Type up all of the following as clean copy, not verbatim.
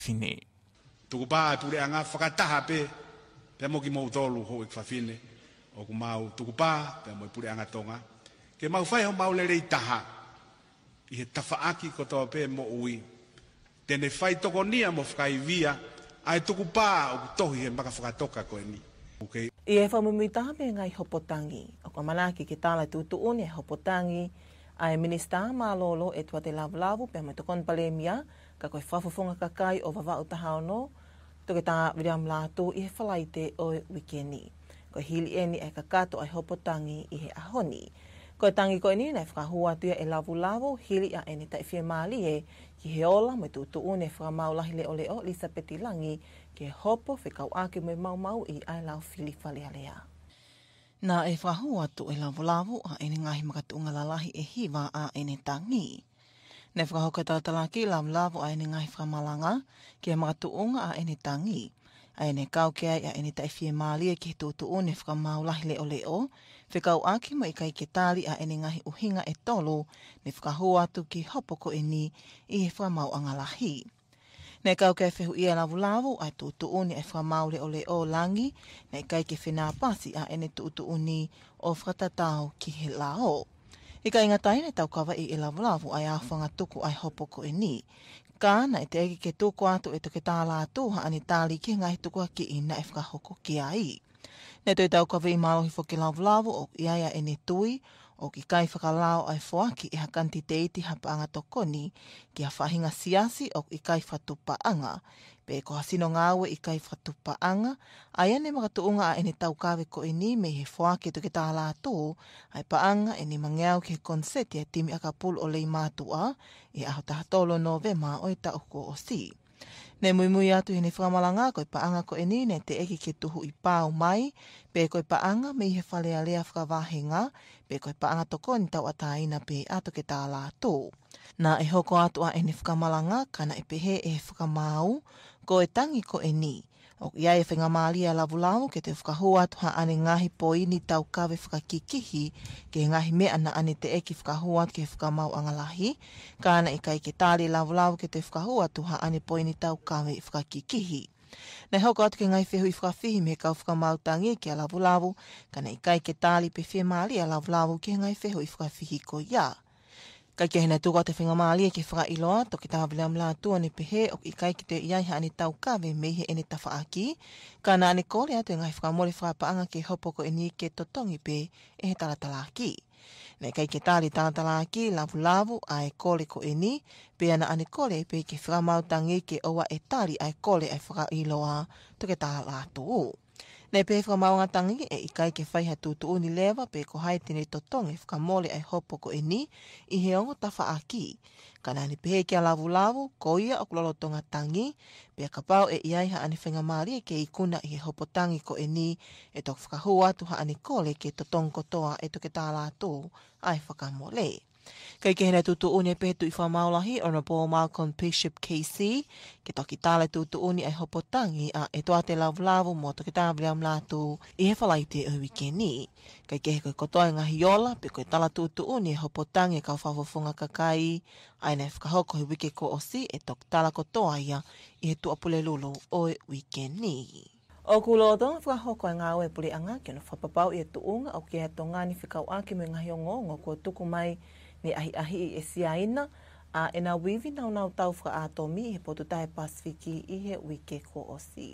fine. Tukupa pule anga whakataha pe mo ki mo tolu ho ik whawhine o ku mau tukupa pe mo pule anga tonga ke mau whai ho mau lere i taha i he tawhaaki ko toa pe mo ui tene whai toko nia mo whakai via ai tukupa o ku tohi he maka whakatoka ko ni. I e whamumitaha me ngai hopotangi o ka manaki ki tāla tūtuuni e hopotangi ai minista malolo e tua te lavulavu pe mai tokon palemia ka koe whafafunga kakai o wawau tahaono to ke tā viram lātu i he whalaite o wikeni. Ko hili eni e kakato ai hopotangi i he ahoni. Ko tangi ko ni nei whakahuatua e lavulavu hili a eni tai whia maali e ki he ola mai tūtuuni e whakamaulahi leo leo Lisa Petilangi ke hopo whikau ake mai mau i ai lau whili whalealea. Nā e whakahuatu e lavulavu a eni ngahi makatuunga lalahi e hiwa a eni tangi. Ne whakahoka tātalaki lavulavu a eni ngahi whakamalanga ki a makatuunga a eni tangi. A eni kaukea a eni tai whia maali e ki he tūtuuni e whakamaulahi leo leo. Whikau ake mai kai ke tāli a eni ngahi uhinga e tolo ne whakahuatu ki hopo ko eni i he whakamau angalahi. Nei kau kei whehu ia lavulavu ai tūtuuni e whamaule o leo langi, nei kai ke whenā pasi a ene tūtuuni o whakatatau ki he lao. I kai ngatai nei tau kawa i e lavulavu ai awhanga tuku ai hopo ko e ni. Ka na e te eki ke tuku atu e toke tāla atuha ani tāli ki ngai tuku ki ina e whakahoko ki ai. Nei toi tau kawa i malohi fo ke lavulavu o iaia ene tui, o ki kai whakalao ai whoaki i hakanti te iti hapaanga tokoni ki a whahinga siasi o i kai whatupaanga. Pe ko hasino ngāwe i kai whatupaanga, ai ane makatuunga a ene tau kawe ko e ni me he whoaki tuke tāla tō, ai paanga ene mangeau ki he konseti a timi akapulu o lei mātua i aho tahatolo Novema o i tauko o si. Ne mui atu hene whamalanga koe paanga ko e ni ne te eki ke tuhu i pāu mai, pe koe paanga me i he whalea lea whakawahenga, pe koe paanga toko ni tau ataina pe ato ke tāla tō. Nā e hoko atu a ene whakamalanga kana e pehe e whakamau, ko e tangi ko e ni. O ia e whengamali a lavulavu ke te whakahua atu ha ane ngahi poini tau kawe whakakikihi ke ngahi mea na ane te eki whakahua atu ke whakamau angalahi, ka ana i kai ke tāli lavulavu ke te whakahua atu ha ane poini tau kawe whakakikihi. Nei hoko atu ke ngai whehu i whakawhihi me kau whakamau tangi ke a lavulavu, kana i kai ke tāli pe whemali a lavulavu ke ngai whehu i whakawhihi ko ia. Kai ke hena tuka te whingamali e ke whakailoa, toki tāwile am lā tua ne pehe o i kai ki te iai ha ane tau kawe me he ene tawhaaki, ka na ane kore atu e ngai whakamore whakapaanga ke hopoko e ni ke totongi pe e he talatalaki. Nei kai ke tāli talatalaki, lavulavu a e kore ko e ni, pe ana ane kore pe ke whakamautangi ke owa e tari a e kore ai whakailoa toki tā lā tō. Nei pe whakamaunga tangi e i kai ke whaiha tūtuuni lewa pe ko hai tine totongi whakamole ai hopo ko e ni i he ongo tawha aki. Kana ni pehe kia lavulavu, ko ia o kulolotonga tangi, pe a kapau e iaiha ane whengamari ke i kuna i he hopo tangi ko e ni e tok whakahua atu ha ane kole ke totong kotoa e toke tāla tō ai whakamole. Kai ke hena tūtuuni e pehetu i whamaulahi Honourable Malcolm Bishop KC, ke toki tāle tūtuuni ai hopotangi a e toa te lavulavu mo toki tāwile am lātu i he whalaite o wikeni. Kai ke he koe kotoa e ngahi ola, pe koe tala tūtuuni e hopotangi e kau whawhafunga kakai, ai nei whakahoko he wike ko osi e toki tala kotoa ia i he tuapule lulu o wikeni. O kuloto, whakahoko e ngāwe pule anga ke no whapapau i e tuunga o ke he tongani whikau ake me ngahi o ngongo kua tuku mai ni ahi e siaina a e nā wiwi nau tau whaka atomi i he potutai Pasifiki i he wike ko osi.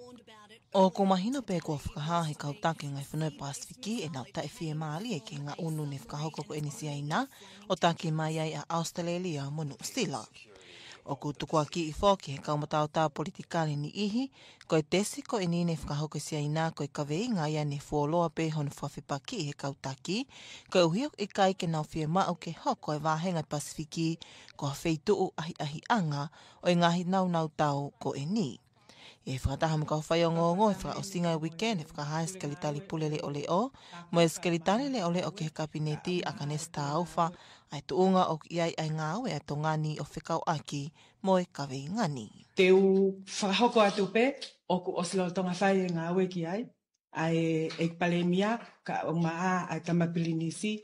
O ko mahino pe kua whakahahe kau take ngai whanau Pasifiki e nau tae whie maali e ke ngā unu ne whakahoko ko eni siaina o take mai ai a Australia mo New Zealand. O ku tukua ki i whoki he kaumatau tā politikari ni ihi, ko e tesi ko e nine whakahoko siaina ko e kawei ngā ia ne whuoloa pe honu whawhipaki he kautaki, ko e uhiok i kai ke nau whie mao ke hoko e wāhenga Pasifiki ko a wheituu ahi anga o i ngahi nau tau ko e ni. E whakataha mo kau whai o ngongo e whakaosinga e weekend e whakahae skalitali pule leo leo, mo e skalitali leo leo ke he kabineti a kanesta auwha, ai tuunga o iai ai ngāwe a tongani o whikau aki mo e kawe ngani. Te u whakahoko atu pe, o ku oslo tonga whai e ngāwe ki ai, ai e palemia, ka o maa ai tamapilinisi,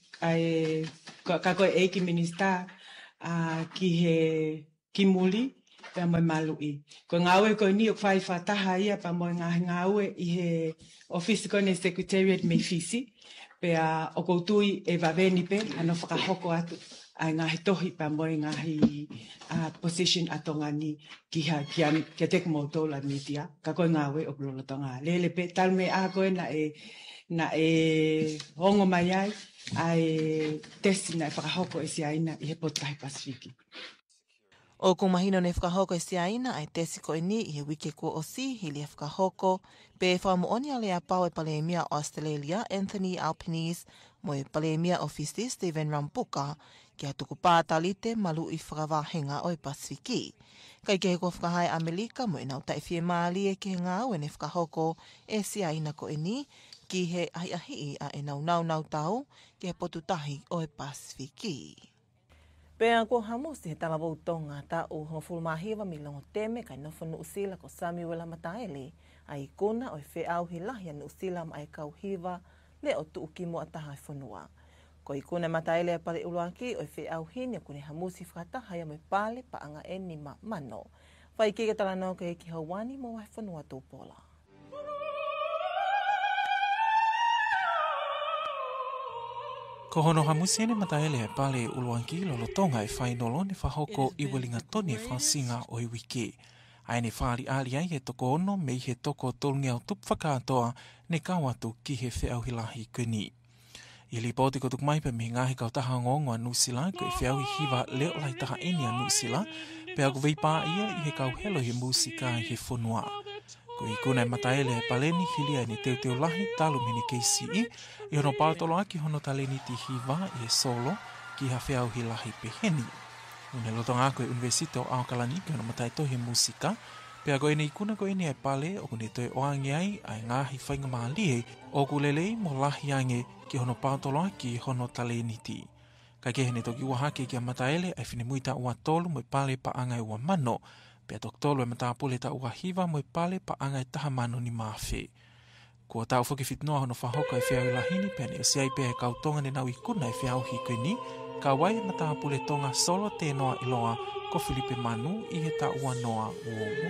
ai ka koe eiki minista ki he kimuli, pe mo malui ko ngawe ko ni ok fai fataha ia pa mo ngawe I he office ko ne secretariat me fisi pe a o koutui e vaveni pe ano whakahoko atu ai ngahi tohi pa mo ngahi position atongani kia tek mo tola media ka ko ngawe o blolotonga lele pe tal me a ko na e hongo mai ai tesi na whakahoko e siaina I he potahi Pasifiki. O kumahino ne whakahoko e siaina ai tesi ko ini I he wike ko o si hili e whakahoko pe whamuoni ale a pau e palemia Australia Anthony Albanese mo e palemia ofisi Stephen Rambuka kia tuku pātalite malu I whakawahenga o e Pasifiki. Kai ke ko whakahai Amerika mo e nau tai whie maali e ke ngā o e ne whakahoko e siaina ko ini ki he ahi a e nau tau ke potutahi o e Pasifiki. Pea ko hamusi he talabou tonga ta o hofulmahiwa milongo teme kai nofonu usila ko Samuel Mataele ai kona o e whiau hi lahi anu usila ma e kauhiwa le o tuukimo ataha e whanua. Ko I kona Mataele a pale uluaki o e whiau hini o kune hamusi whakataha ia me pale pa anga e ni mano. Whai kike talanoa ke ki hawani mo wai whanua tōpola. Ko hono hamusi ene Mataele e pale uluanki lolotonga e whainolo ne whahoko I walinga toni e whansinga o I wiki. Ai ne whaari ali ai he toko ono me I he toko tolungi au tup whakatoa ne kawatu ki he whiau hilahi kuni. I li pōti ko tukumaipe me ngahi kau taha ngongo a Nusila ko I whiau I hiva leo lai taha eni a Nusila pe aku veipā ia I he kau helo he musika I he whanua. Ko I kuna e Mataele e paleni hilia ni teo lahi talu mene KCE I hono pātolo aki hono taleni ti hiva I e solo ki ha whiau hilahi peheni. Une lotonga ko e Universite o Aokalani ki hono mataito he musika pe ako ene ikuna ko ene e pale o kune toe oange ai ngahi whainga maalihe o kulelei mo lahi ange ki hono pātolo aki hono taleni ti. Ka ke hene toki wahake ki a Mataele ai whine muita ua tolu mo pale pa anga ua mano pe toktolo e matapule ta ua hiva mo pale pa anga taha mano ni mawhi. Kua tau whuki whitnoa hono whahoka e whiau lahini pene o siai pe e kautonga ne nau ikuna e whiau hikweni ka wai matapule tonga solo te noa iloa ko Filipe Manu I he ta ua noa uo